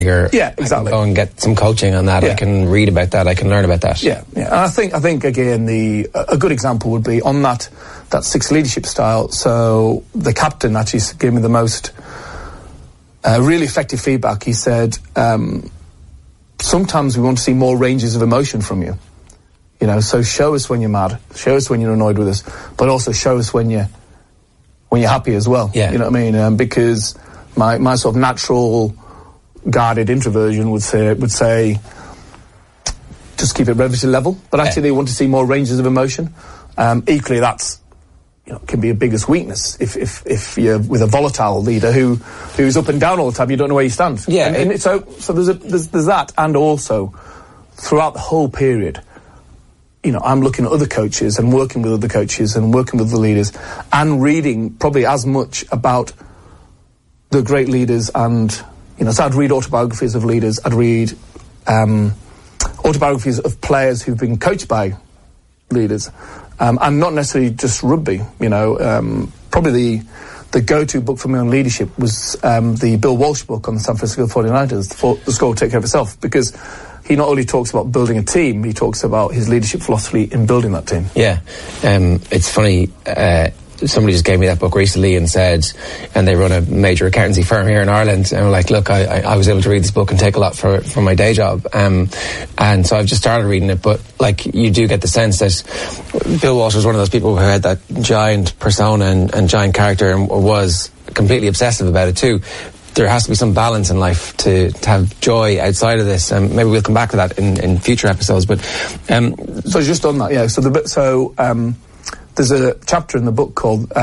Yeah, exactly. I can go and get some coaching on that. I can read about that. I can learn about that. Yeah. And I think again, a good example would be on that six leadership style. So the captain actually gave me the most really effective feedback. He said, sometimes we want to see more ranges of emotion from you. So show us when you're mad, show us when you're annoyed with us, but also show us when you're happy as well. Yeah. You know what I mean? Because my sort of natural guarded introversion would say just keep it relatively level, but actually they want to see more ranges of emotion. Equally, that's can be a biggest weakness if you're with a volatile leader who's up and down all the time. You don't know where you stand. Yeah, and so there's that, and also throughout the whole period, I'm looking at other coaches and working with other coaches and working with the leaders and reading probably as much about the great leaders and. So I'd read autobiographies of leaders, I'd read autobiographies of players who've been coached by leaders, and not necessarily just rugby. Probably the go-to book for me on leadership was the Bill Walsh book on the San Francisco 49ers, The Score Will Take Care of Itself, because he not only talks about building a team, he talks about his leadership philosophy in building that team. Yeah, it's funny. Somebody just gave me that book recently and said, and they run a major accountancy firm here in Ireland, and I'm like, look, I was able to read this book and take a lot from my day job, and so I've just started reading it. But like, you do get the sense that Bill Walsh was one of those people who had that giant persona and giant character and was completely obsessive about it too. There has to be some balance in life to have joy outside of this, and maybe we'll come back to that in future episodes. But so just on that, yeah. There's a chapter in the book called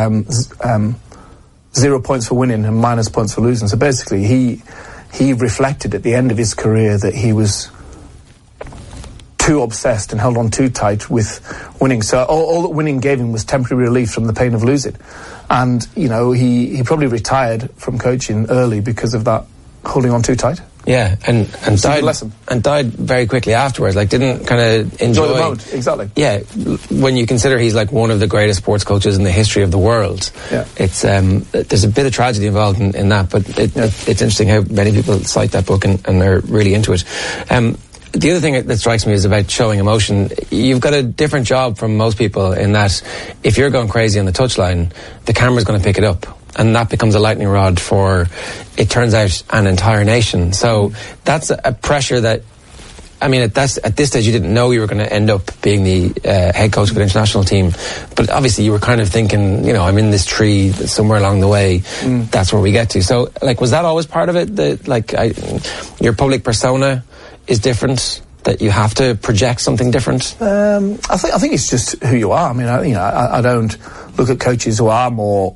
0 points for winning and minus points for losing. So basically, he reflected at the end of his career that he was too obsessed and held on too tight with winning. So all that winning gave him was temporary relief from the pain of losing. And, he probably retired from coaching early because of that holding on too tight. Yeah, and died very quickly afterwards. Like, didn't kind of enjoy the moment. Exactly. Yeah, when you consider he's like one of the greatest sports coaches in the history of the world. Yeah, it's there's a bit of tragedy involved in that, but it's interesting how many people cite that book and are really into it. The other thing that strikes me is about showing emotion. You've got a different job from most people in that if you're going crazy on the touchline, the camera's going to pick it up. And that becomes a lightning rod for, it turns out, an entire nation. So that's a pressure that, at this stage you didn't know you were going to end up being the head coach of an international team. But obviously you were kind of thinking, I'm in this tree somewhere along the way. That's where we get to. So, was that always part of it? Your public persona is different? That you have to project something different? I think it's just who you are. I don't look at coaches who are more...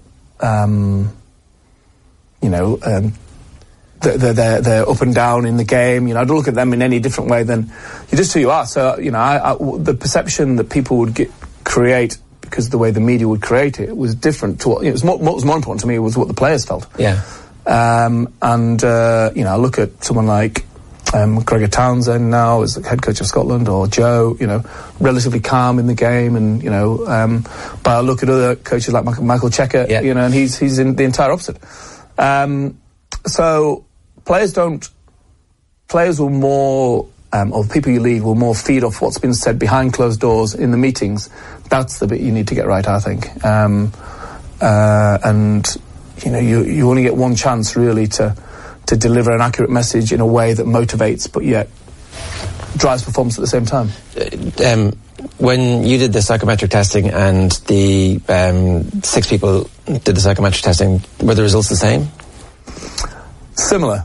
they're up and down in the game. I don't look at them in any different way than you're just who you are. So, the perception that people would create because of the way the media would create it was different to what was more important to me was what the players felt. Yeah. I look at someone like Gregor Townsend now as the head coach of Scotland, or Joe, relatively calm in the game, and but I look at other coaches like Michael Cheika, and he's in the entire opposite. So players will more, or people you lead will more feed off what's been said behind closed doors in the meetings. That's the bit you need to get right, I think. And you only get one chance really to deliver an accurate message in a way that motivates but yet drives performance at the same time. When you did the psychometric testing and the 6 people did the psychometric testing, were the results the same? Similar.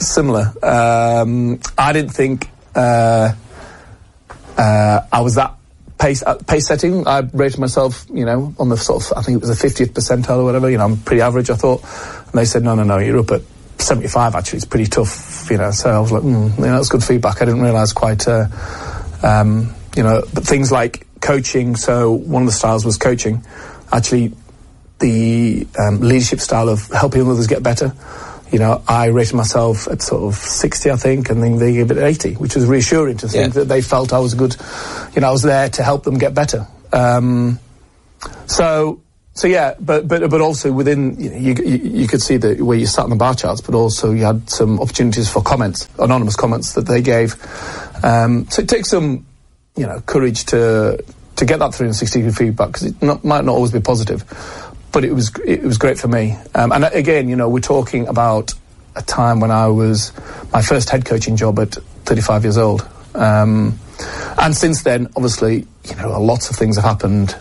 I didn't think I was that pace setting. I rated myself, on the sort of, I think it was the 50th percentile or whatever. I'm pretty average, I thought. And they said, no, you're up at 75. Actually, it's pretty tough. So I was like, that's good feedback. I didn't realise quite. But things like coaching. So one of the styles was coaching. Actually, the leadership style of helping others get better. I rated myself at sort of 60, I think, and then they gave it 80, which was reassuring to think that they felt I was good. I was there to help them get better. So So yeah, but also within, you could see where you sat on the bar charts, but also you had some opportunities for comments, anonymous comments that they gave. So it takes some, courage to get that 360-degree feedback, because it might not always be positive, but it was great for me. And again, we're talking about a time when I was my first head coaching job at 35 years old. And since then, obviously, lots of things have happened.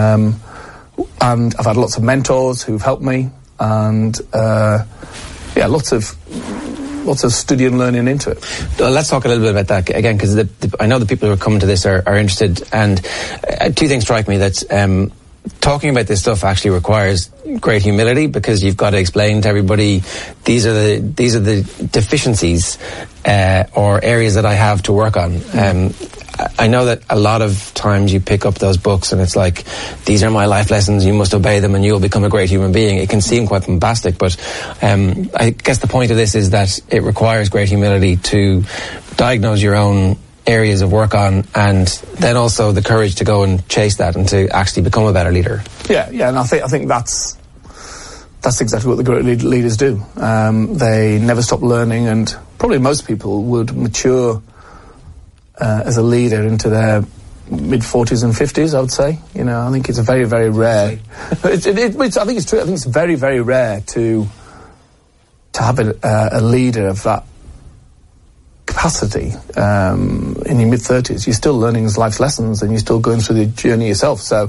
And I've had lots of mentors who've helped me, and lots of study and learning into it. Well, let's talk a little bit about that again, because I know the people who are coming to this are interested, and two things strike me. That talking about this stuff actually requires great humility, because you've got to explain to everybody these are the deficiencies or areas that I have to work on. I know that a lot of times you pick up those books and it's like, these are my life lessons, you must obey them and you'll become a great human being. It can seem quite bombastic, but I guess the point of this is that it requires great humility to diagnose your own areas of work on, and then also the courage to go and chase that and to actually become a better leader. Yeah, and I think that's exactly what the great leaders do. They never stop learning, and probably most people would mature as a leader into their mid-40s and 50s, I would say. I think it's a very, very rare. I think it's true. I think it's very, very rare to have a leader of that capacity in your mid-30s. You're still learning life's lessons, and you're still going through the journey yourself. So,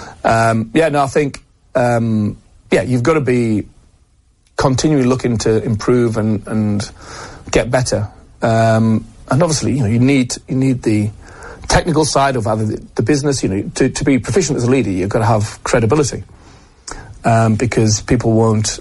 I think, you've got to be continually looking to improve and get better. And obviously, you need the technical side of either the business. To be proficient as a leader, you've got to have credibility, because people won't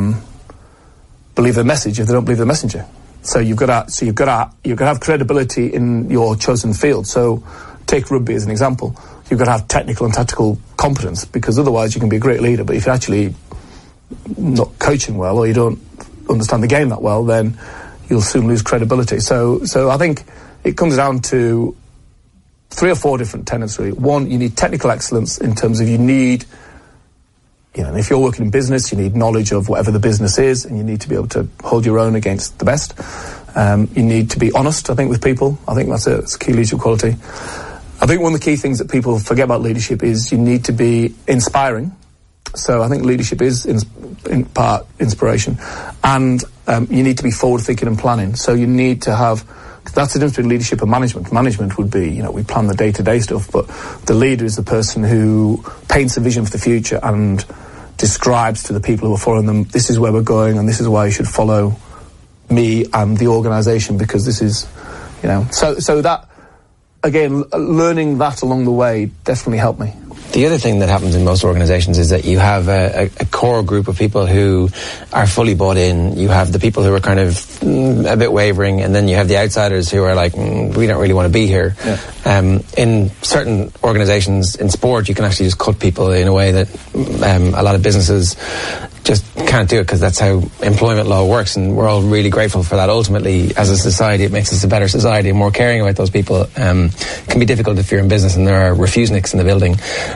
believe the message if they don't believe the messenger. So you've got to have credibility in your chosen field. So take rugby as an example. You've got to have technical and tactical competence, because otherwise you can be a great leader, but if you're actually not coaching well, or you don't understand the game that well, then you'll soon lose credibility. So I think it comes down to 3 or 4 different tenets, really. One, you need technical excellence in terms of if you're working in business, you need knowledge of whatever the business is, and you need to be able to hold your own against the best. You need to be honest, I think, with people. I think that's a key leadership quality. I think one of the key things that people forget about leadership is you need to be inspiring. So I think leadership is in part inspiration, and you need to be forward-thinking and planning. So you need to have, that's the difference between leadership and management. Management would be, we plan the day-to-day stuff, but the leader is the person who paints a vision for the future and describes to the people who are following them, this is where we're going and this is why you should follow me and the organisation, because this is, So that, again, learning that along the way definitely helped me. The other thing that happens in most organisations is that you have a core group of people who are fully bought in. You have the people who are kind of a bit wavering, and then you have the outsiders who are like, we don't really want to be here. Yeah. In certain organisations, in sport, you can actually just cut people in a way that a lot of businesses just can't do it, because that's how employment law works, and we're all really grateful for that. Ultimately, as a society, it makes us a better society, and more caring about those people. Can be difficult if you're in business and there are refuseniks in the building.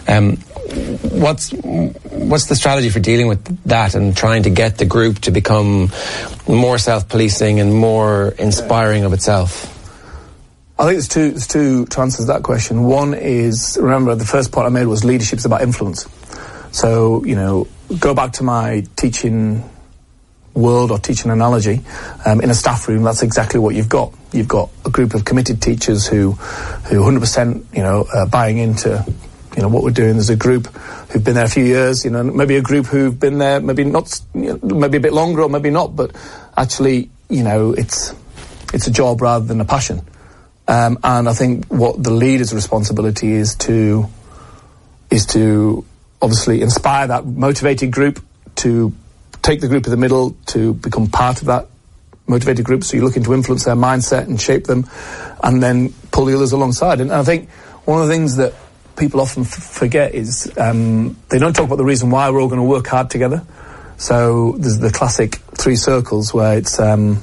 What's the strategy for dealing with that and trying to get the group to become more self-policing and more inspiring of itself? I think there's two answers to that question. One is, remember, the first point I made was leadership's about influence. So, go back to my teaching world or teaching analogy. In a staff room, that's exactly what you've got. You've got a group of committed teachers who 100% are buying into what we're doing. There's a group who've been there a few years, maybe a group who've been there maybe not, maybe a bit longer or maybe not, but actually, it's a job rather than a passion. And I think what the leader's responsibility is to obviously inspire that motivated group, to take the group in the middle, to become part of that motivated group. So you're looking to influence their mindset and shape them, and then pull the others alongside. And I think one of the things that people often forget is they don't talk about the reason why we're all going to work hard together. So there's the classic 3 circles where it's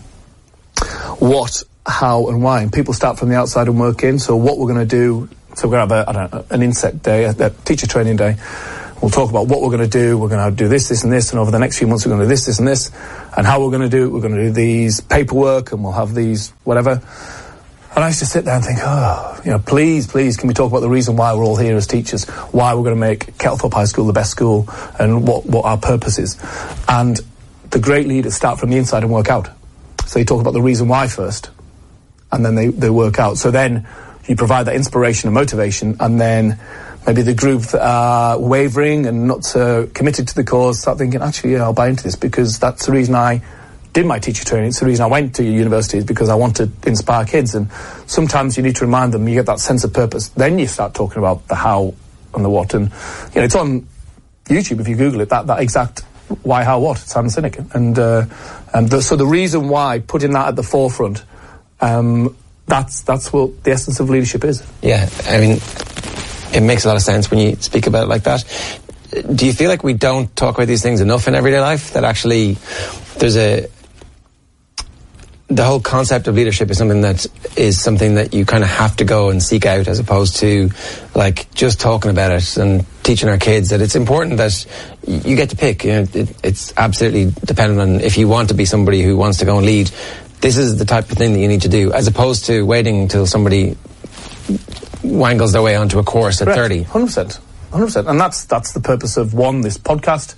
what, how and why, and people start from the outside and work in. So what we're going to do, so we're going to have an inset day, a teacher training day. We'll talk about what we're going to do. We're going to do this, this, and this, and over the next few months we're going to do this, this, and this, and how we're going to do it. We're going to do these paperwork, and we'll have these whatever. And I used to sit there and think, please, can we talk about the reason why we're all here as teachers, why we're going to make Kettlethorpe High School the best school, and what our purpose is. And the great leaders start from the inside and work out. So you talk about the reason why first, and then they work out. So then you provide that inspiration and motivation, and then maybe the group that are wavering and not so committed to the cause start thinking, actually, I'll buy into this, because that's the reason I did my teacher training. It's the reason I went to university, is because I want to inspire kids. And sometimes you need to remind them, you get that sense of purpose. Then you start talking about the how and the what. And, it's on YouTube, if you Google it, that exact why, how, what, Simon Sinek. So the reason why, putting that at the forefront, that's what the essence of leadership is. Yeah, I mean, it makes a lot of sense when you speak about it like that. Do you feel like we don't talk about these things enough in everyday life? That actually there's the whole concept of leadership is something that you kind of have to go and seek out, as opposed to like just talking about it and teaching our kids that it's important that you get to pick. It's absolutely dependent on if you want to be somebody who wants to go and lead. This is the type of thing that you need to do, as opposed to waiting until somebody wangles their way onto a course at 30. 100%. And that's the purpose of, one, this podcast.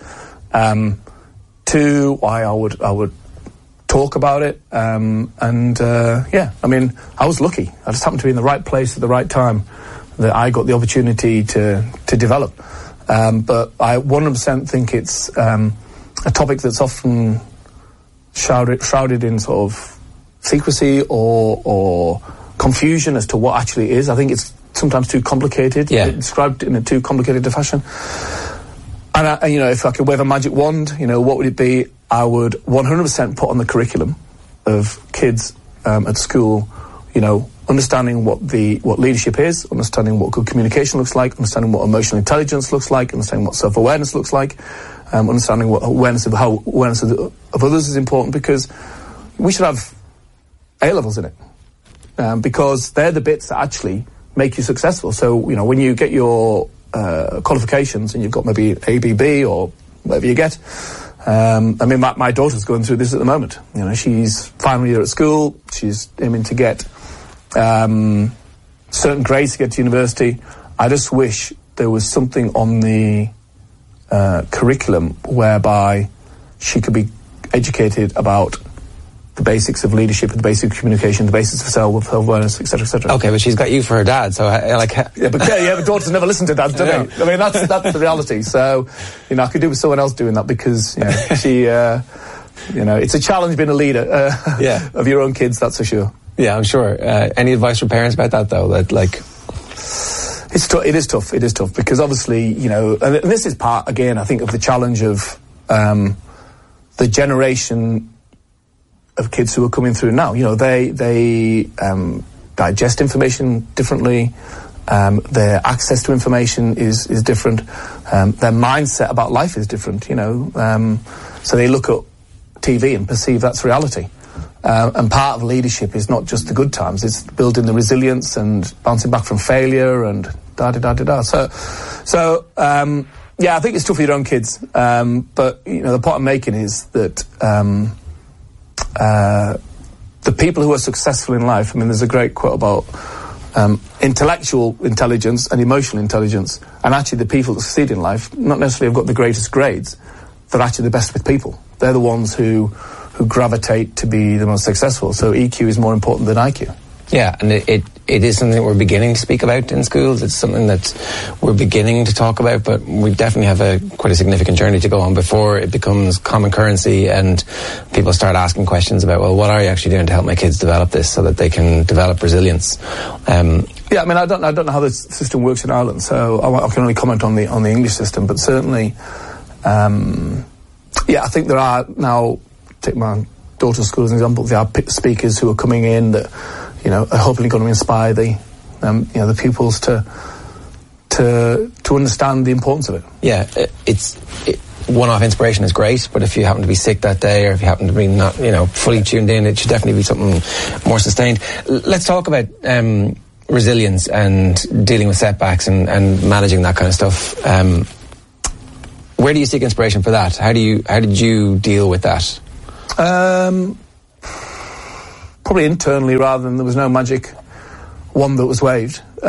Two, why I would talk about it. I was lucky. I just happened to be in the right place at the right time, that I got the opportunity to develop. But I 100% think it's a topic that's often shrouded in sort of secrecy or confusion as to what actually is. I think it's sometimes too complicated. Yeah. Described in a too complicated fashion. And if I could wave a magic wand, what would it be? I would 100% put on the curriculum of kids at school, understanding what leadership is, understanding what good communication looks like, understanding what emotional intelligence looks like, understanding what self-awareness looks like, understanding what awareness of others is important, because we should have A-levels in it, because they're the bits that actually make you successful. So, when you get your qualifications and you've got maybe ABB or whatever you get, my daughter's going through this at the moment. She's final year at school. She's aiming to get certain grades to get to university. I just wish there was something on the curriculum whereby she could be educated about the basics of leadership, the basics of communication, the basics of self-awareness, etc., etc. Okay, but she's got you for her dad, so but daughters never listen to dads, do they? I mean, that's the reality. So, I could do with someone else doing that, because she, it's a challenge being a leader of your own kids. That's for sure. Yeah, I'm sure. Any advice for parents about that, though? It is tough. It is tough, because obviously, and this is part, again, I think, of the challenge of the generation of kids who are coming through now. They digest information differently. Their access to information is different. Their mindset about life is different. So they look at TV and perceive that's reality. And part of leadership is not just the good times; it's building the resilience and bouncing back from failure and da-da-da-da-da. So I think it's tough for your own kids. But the point I'm making is that the people who are successful in life, there's a great quote about intellectual intelligence and emotional intelligence, and actually the people that succeed in life not necessarily have got the greatest grades, they're actually the best with people. They're the ones who gravitate to be the most successful. So EQ is more important than IQ. Yeah, and it is something that we're beginning to speak about in schools. It's something that we're beginning to talk about, but we definitely have quite a significant journey to go on before it becomes common currency and people start asking questions about, well, what are you actually doing to help my kids develop this so that they can develop resilience? I don't know how the system works in Ireland, so I can only comment on the English system, but certainly, I think there are now, take my daughter's school as an example, there are speakers who are coming in that are hopefully going to inspire the pupils to understand the importance of it. Yeah, one-off inspiration is great, but if you happen to be sick that day, or if you happen to be not, fully tuned in, it should definitely be something more sustained. Let's talk about resilience and dealing with setbacks and managing that kind of stuff. Where do you seek inspiration for that? How did you deal with that? Probably internally, rather than there was no magic wand that was waved. It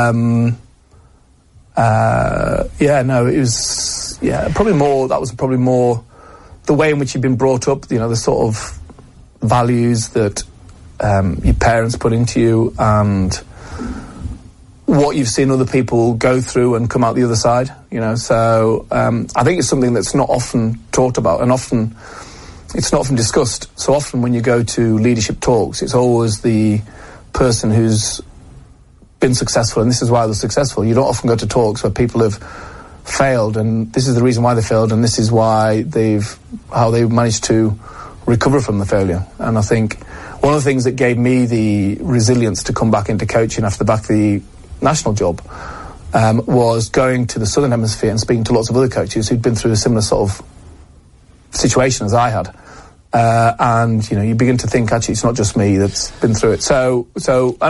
was probably more. That was probably more the way in which you've been brought up. You know, the sort of values that your parents put into you, and what you've seen other people go through and come out the other side. You know, so I think it's something that's not often talked about, and often it's not often discussed. So often when you go to leadership talks, it's always the person who's been successful, and this is why they're successful. You don't often go to talks where people have failed, and this is the reason why they failed, and this is why how they've managed to recover from the failure. And I think one of the things that gave me the resilience to come back into coaching after the back of the national job was going to the Southern Hemisphere and speaking to lots of other coaches who'd been through a similar sort of situation as I had. And you know, you begin to think, actually, it's not just me that's been through it. So, just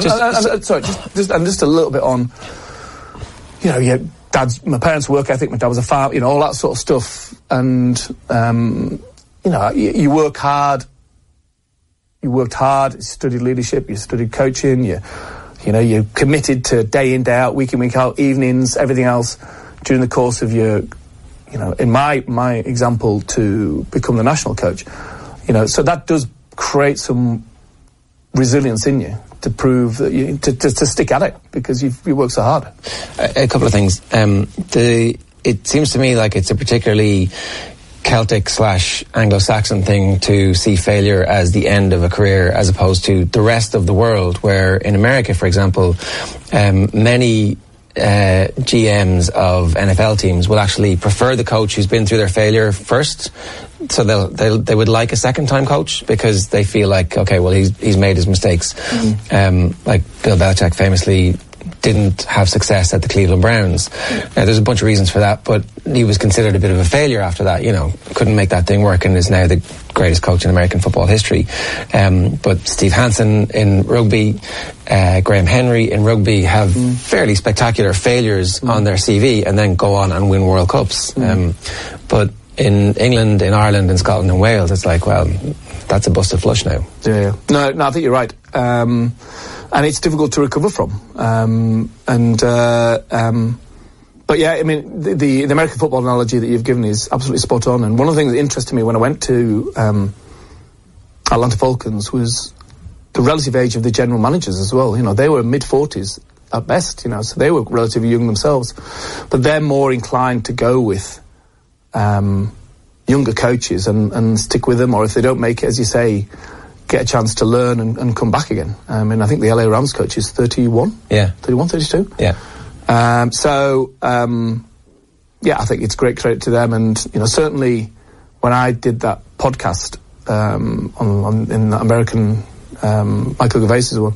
a little bit on, you know, my parents' work ethic. My dad was a farmer, you know, all that sort of stuff. And you know, you work hard. You worked hard. You studied leadership. You studied coaching. You're committed to day in, day out, week in, week out, evenings, everything else during the course of your, you know, in my example, to become the national coach. You know, so that does create some resilience in you to prove that you to stick at it, because you work so hard. A couple of things. It seems to me like it's a particularly Celtic/Anglo-Saxon thing to see failure as the end of a career, as opposed to the rest of the world, where in America, for example, many GMs of NFL teams will actually prefer the coach who's been through their failure first. So they would like a second-time coach, because they feel like, okay, well, he's made his mistakes. Like Bill Belichick famously didn't have success at the Cleveland Browns. Now, there's a bunch of reasons for that, but he was considered a bit of a failure after that. You know, couldn't make that thing work, and is now the greatest coach in American football history. But Steve Hansen in rugby, Graham Henry in rugby have fairly spectacular failures on their CV, and then go on and win World Cups. But in England, in Ireland, in Scotland and Wales, it's like, well, that's a busted flush now. Yeah. No, I think you're right. And it's difficult to recover from. But yeah, I mean, the American football analogy that you've given is absolutely spot on. And one of the things that interested me when I went to Atlanta Falcons was the relative age of the general managers as well. You know, they were mid-40s at best, you know, so they were relatively young themselves. But they're more inclined to go with younger coaches and stick with them, or if they don't make it, as you say, get a chance to learn and come back again. And I think the LA Rams coach is 31? Yeah. 31, 32? Yeah. I think it's great credit to them. And, you know, certainly when I did that podcast in the American Michael Gervais's one,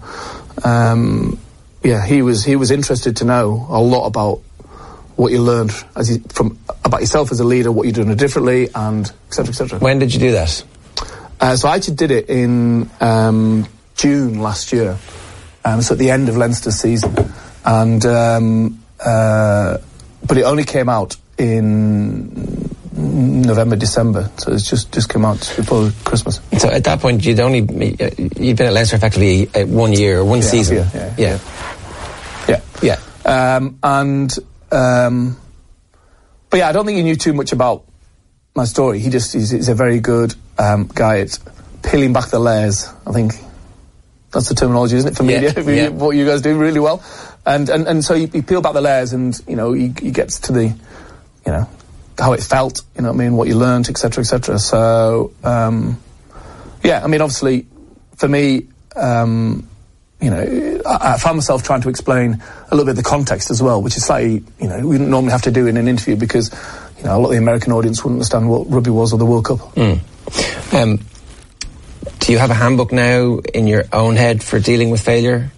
he was interested to know a lot about what you learned about yourself as a leader, what you're doing differently, and et cetera, et cetera. When did you do that? So I actually did it in June last year, so at the end of Leinster's season, and but it only came out in November, December, so it's just come out before Christmas. So at that point, you'd been at Leinster effectively 1 year, one season. Yeah. But yeah, I don't think he knew too much about my story. He's a very good guy at peeling back the layers. I think that's the terminology, isn't it, for media? Yeah. What you guys do really well. And so you peel back the layers, and, you know, he gets to the, you know, how it felt, you know what I mean, what you learned, et cetera, et cetera. So, I mean, obviously, for me, you know, I found myself trying to explain a little bit of the context as well, which is slightly, you know, we wouldn't normally have to do in an interview, because, you know, a lot of the American audience wouldn't understand what rugby was or the World Cup. Do you have a handbook now in your own head for dealing with failure?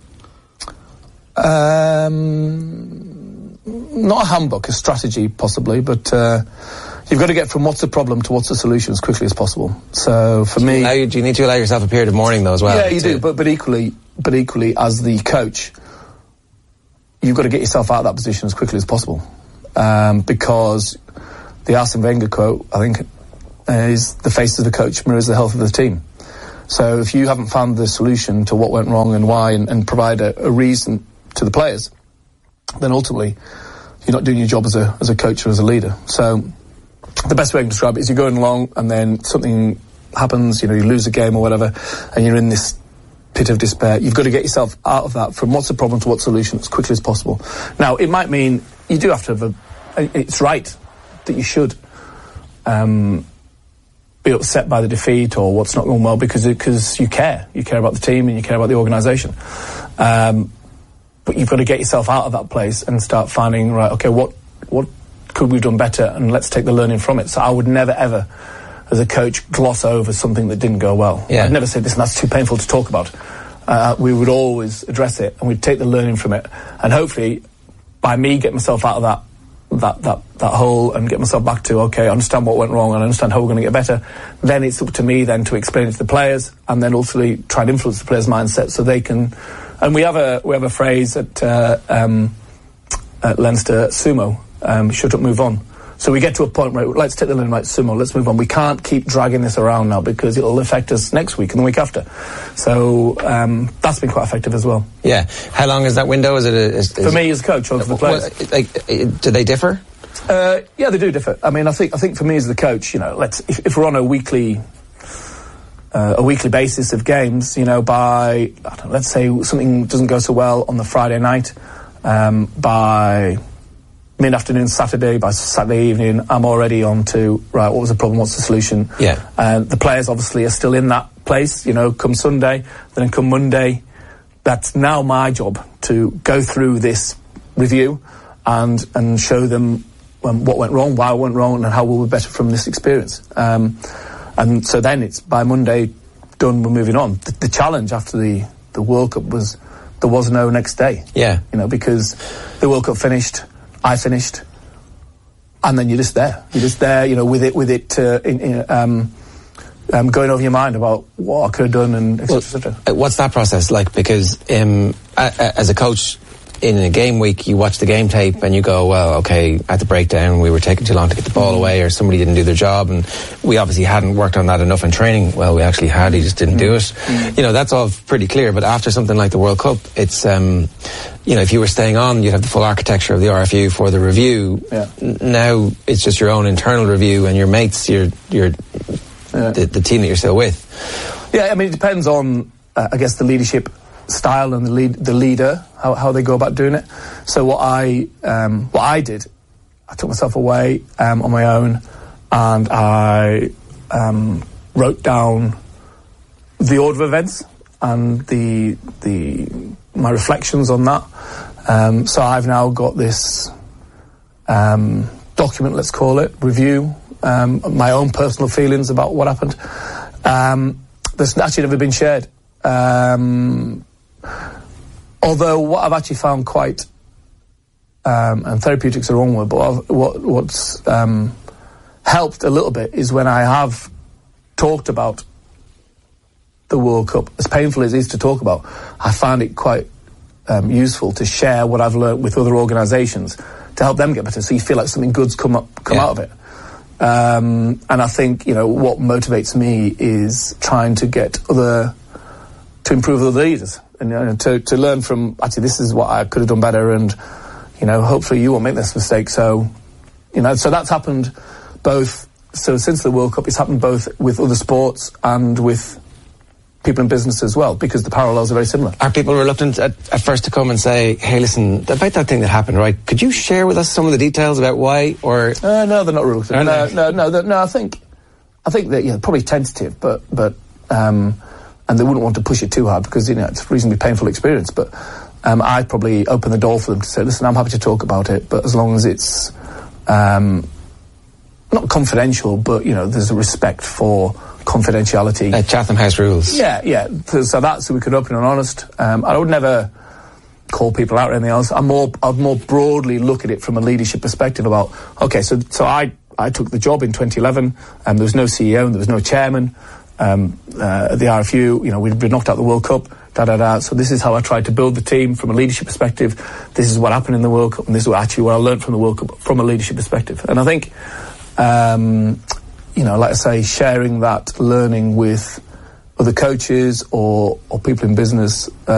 Not a handbook, a strategy possibly, but you've got to get from what's the problem to what's the solution as quickly as possible. So for me, do you need to allow yourself a period of mourning though as well? Yeah, you do. But equally, as the coach, you've got to get yourself out of that position as quickly as possible, because the Arsene Wenger quote, I think, is the face of the coach mirrors the health of the team. So if you haven't found the solution to what went wrong and why, and provide a reason to the players, then ultimately you're not doing your job as a coach or as a leader. So the best way I can describe it is you're going along and then something happens, you lose a game or whatever, and you're in this pit of despair. You've got to get yourself out of that, from what's the problem to what solution, as quickly as possible. Now, it might mean you do have to have it's right that you should be upset by the defeat or what's not going well, because you care about the team and you care about the organisation. But you've got to get yourself out of that place and start finding, right, okay, what could we have done better, and let's take the learning from it. So I would never ever, as a coach, gloss over something that didn't go well. Yeah. I'd never say, listen, that's too painful to talk about. We would always address it, and we'd take the learning from it, and hopefully by me getting myself out of that hole and get myself back to, okay, I understand what went wrong and I understand how we're going to get better, then it's up to me then to explain it to the players, and then ultimately try and influence the players' mindset so they can. And we have a phrase at Leinster, sumo, shut up, move on. So we get to a point where let's take the learning, right, sumo, let's move on. We can't keep dragging this around now, because it'll affect us next week and the week after. So that's been quite effective as well. Yeah. How long is that window? Is it for me as a coach or for the players? Do they differ? Yeah, they do differ. I mean, I think for me as the coach, if we're on a weekly basis of games, by let's say something doesn't go so well on the Friday night, by mid-afternoon Saturday, by Saturday evening, I'm already on to, right, what was the problem, what's the solution? Yeah. The players obviously are still in that place, come Sunday, then come Monday. That's now my job to go through this review and show them what went wrong, why it went wrong, and how we'll be better from this experience. And so then it's by Monday, done, we're moving on. The challenge after the World Cup was there was no next day. Yeah. Because the World Cup finished, I finished, and then you're just there. You're just there, with it going over your mind about what I could have done and et cetera, et cetera. What's that process like? Because as a coach, in a game week, you watch the game tape and you go, well, okay, at the breakdown we were taking too long to get the ball away, or somebody didn't do their job, and we obviously hadn't worked on that enough in training. Well, we actually had, he just didn't do it. That's all pretty clear. But after something like the World Cup, it's if you were staying on, you'd have the full architecture of the RFU for the review. Yeah. Now it's just your own internal review and your mates, the team that you're still with. Yeah, I mean, it depends on I guess the leadership style and the leader, how they go about doing it. So what I did, I took myself away on my own, and I wrote down the order of events and my reflections on that. So I've now got this document, let's call it, review, my own personal feelings about what happened. That's actually never been shared. Although what I've actually found quite, and therapeutics are wrong word, but what's helped a little bit is when I have talked about the World Cup, as painful as it is to talk about, I find it quite useful to share what I've learned with other organisations to help them get better, so you feel like something good's come out of it. And I think, what motivates me is trying to get to improve other leaders, and to learn from, actually, this is what I could have done better, and hopefully you won't make this mistake. So so that's happened both. So since the World Cup, it's happened both with other sports and with people in business as well, because the parallels are very similar. Are people reluctant at first to come and say, hey, listen, about that thing that happened, right, could you share with us some of the details about why? Or no, they're not reluctant. No, I think that probably tentative, but and they wouldn't want to push it too hard, because it's a reasonably painful experience. But I'd probably open the door for them to say, listen, I'm happy to talk about it, but as long as it's not confidential, but there's a respect for confidentiality. Chatham House rules. Yeah. So we could open and honest. I would never call people out or anything else. I'd more broadly look at it from a leadership perspective about, okay, so I took the job in 2011, and there was no CEO and there was no chairman. At the RFU, we'd been knocked out the World Cup, so this is how I tried to build the team from a leadership perspective. This is what happened in the World Cup, and this is what I learned from the World Cup from a leadership perspective. And I think you know, like I say, sharing that learning with other coaches or people in business